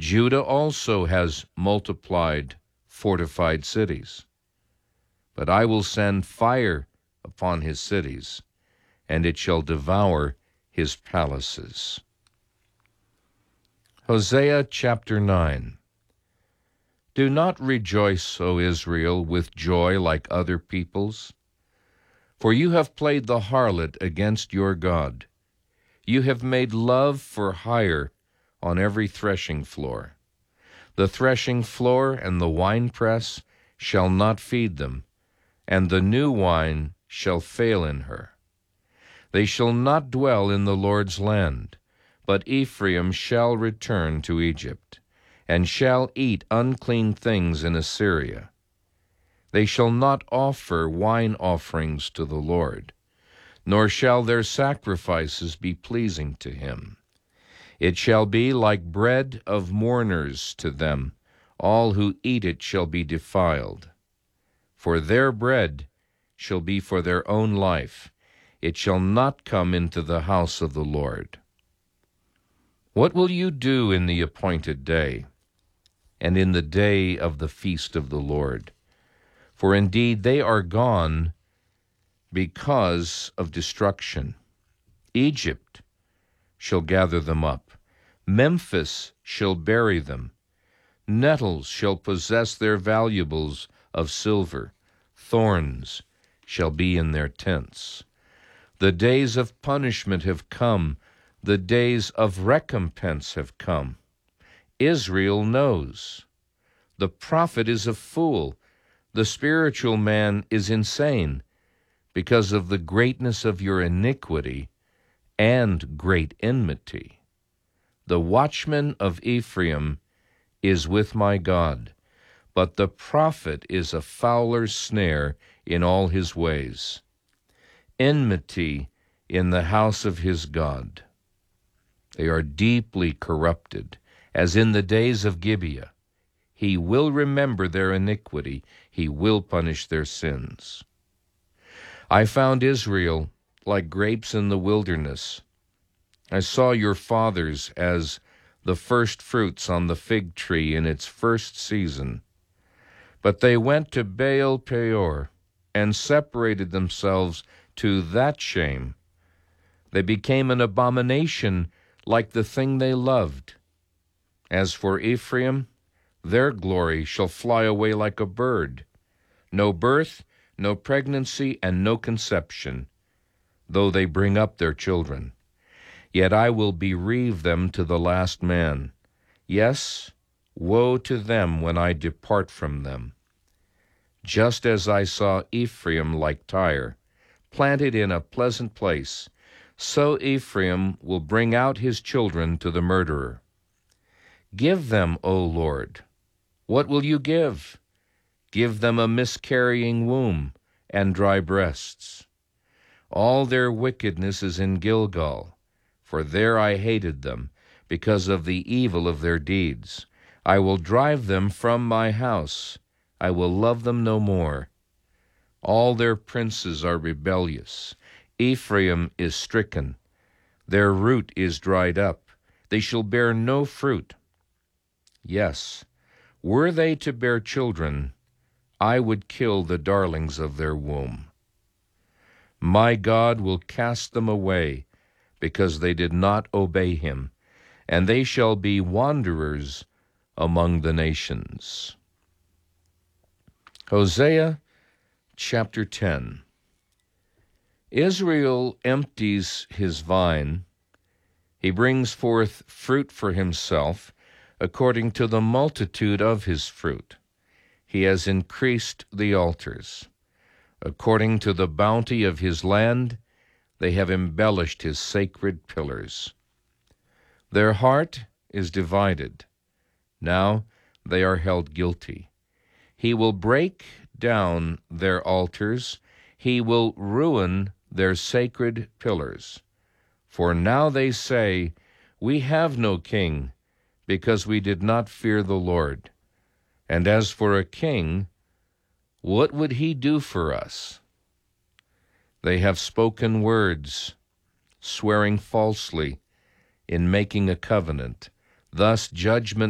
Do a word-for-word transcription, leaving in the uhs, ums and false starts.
Judah also has multiplied fortified cities. But I will send fire upon his cities, and it shall devour his palaces. Hosea chapter nine. Do not rejoice, O Israel, with joy like other peoples, for you have played the harlot against your God. You have made love for hire on every threshing floor. The threshing floor and the winepress shall not feed them, and the new wine shall fail in her. They shall not dwell in the Lord's land, but Ephraim shall return to Egypt, and shall eat unclean things in Assyria. They shall not offer wine offerings to the Lord, nor shall their sacrifices be pleasing to him. It shall be like bread of mourners to them. All who eat it shall be defiled. For their bread shall be for their own life. It shall not come into the house of the Lord. What will you do in the appointed day, and in the day of the feast of the Lord? For indeed they are gone because of destruction. Egypt shall gather them up. Memphis shall bury them. Nettles shall possess their valuables of silver. Thorns shall be in their tents. The days of punishment have come. The days of recompense have come. Israel knows. The prophet is a fool. The spiritual man is insane, because of the greatness of your iniquity and great enmity. The watchman of Ephraim is with my God, but the prophet is a fowler's snare in all his ways. Enmity in the house of his God. They are deeply corrupted, as in the days of Gibeah. He will remember their iniquity. He will punish their sins. I found Israel like grapes in the wilderness. I saw your fathers as the first fruits on the fig tree in its first season. But they went to Baal Peor and separated themselves to that shame. They became an abomination like the thing they loved. As for Ephraim, their glory shall fly away like a bird. No birth, no pregnancy, and no conception, though they bring up their children. Yet I will bereave them to the last man. Yes, woe to them when I depart from them. Just as I saw Ephraim like Tyre, planted in a pleasant place, so Ephraim will bring out his children to the murderer. Give them, O Lord. What will you give? Give them a miscarrying womb and dry breasts. All their wickedness is in Gilgal, for there I hated them, because of the evil of their deeds. I will drive them from my house. I will love them no more. All their princes are rebellious. Ephraim is stricken. Their root is dried up. They shall bear no fruit. Yes, were they to bear children, I would kill the darlings of their womb. My God will cast them away, because they did not obey him, and they shall be wanderers among the nations. Hosea chapter ten. Israel empties his vine. He brings forth fruit for himself, according to the multitude of his fruit. He has increased the altars. According to the bounty of his land, they have embellished his sacred pillars. Their heart is divided. Now they are held guilty. He will break down their altars. He will ruin their sacred pillars. For now they say, we have no king, because we did not fear the Lord. And as for a king, what would he do for us? They have spoken words, swearing falsely in making a covenant. Thus judgment